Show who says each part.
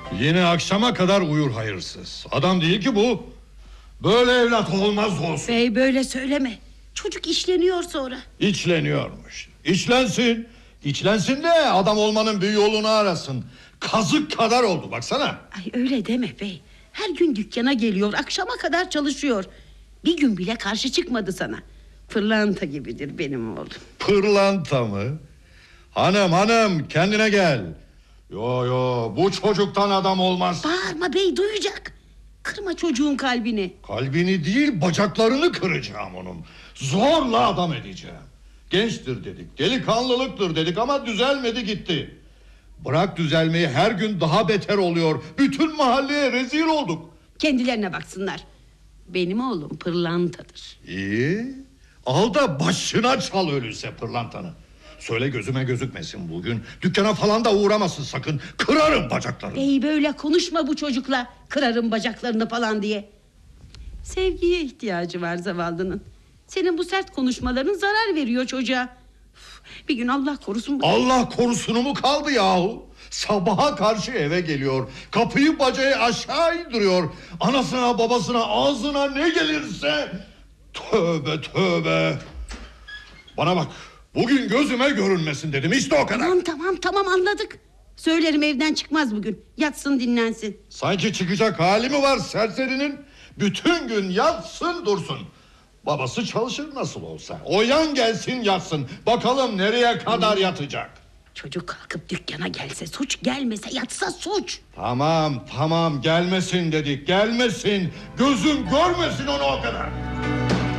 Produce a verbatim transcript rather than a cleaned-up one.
Speaker 1: Yine akşama kadar uyur hayırsız. Adam değil ki bu. Böyle evlat olmaz olsun.
Speaker 2: Bey böyle söyleme. Çocuk işleniyor sonra.
Speaker 1: İçleniyormuş. İçlensin. İçlensin de adam olmanın bir yolunu arasın. Kazık kadar oldu baksana.
Speaker 2: Ay öyle deme bey. Her gün dükkana geliyor, akşama kadar çalışıyor. Bir gün bile karşı çıkmadı sana. Pırlanta gibidir benim oğlum.
Speaker 1: Pırlanta mı? Hanım hanım kendine gel. Yo yo bu çocuktan adam olmaz.
Speaker 2: Bağırma bey, duyacak. Kırma çocuğun kalbini.
Speaker 1: Kalbini değil bacaklarını kıracağım onun. Zorla adam edeceğim. Gençtir dedik, delikanlılıktır dedik ama düzelmedi gitti. Bırak düzelmeyi, her gün daha beter oluyor. Bütün mahalleye rezil olduk.
Speaker 2: Kendilerine baksınlar. Benim oğlum pırlantadır.
Speaker 1: İyi. Al da başına çal öyleyse pırlantanı. Söyle gözüme gözükmesin bugün. Dükkana falan da uğramasın sakın. Kırarım bacaklarını.
Speaker 2: Bey böyle konuşma bu çocukla. Kırarım bacaklarını falan diye. Sevgiye ihtiyacı var zavallının. Senin bu sert konuşmaların zarar veriyor çocuğa. Uf, bir gün Allah korusun.
Speaker 1: Allah korusunu mu kaldı yahu? Sabaha karşı eve geliyor. Kapıyı bacağı aşağı indiriyor. Anasına babasına ağzına ne gelirse. Tövbe tövbe. Bana bak. Bugün gözüme görünmesin dedim, işte o kadar.
Speaker 2: Tamam tamam tamam anladık. Söylerim evden çıkmaz bugün. Yatsın dinlensin.
Speaker 1: Sanki çıkacak hali mi var serserinin? Bütün gün yatsın dursun. Babası çalışır nasıl olsa. O yan gelsin yatsın. Bakalım nereye kadar yatacak.
Speaker 2: Çocuk kalkıp dükkana gelse suç, gelmese yatsa suç.
Speaker 1: Tamam tamam gelmesin dedik, gelmesin. Gözüm görmesin onu o kadar.